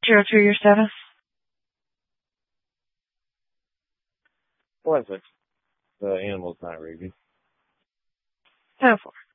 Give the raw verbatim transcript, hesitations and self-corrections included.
Zero two, your status? Forensics. The animal's not rabies. ten four.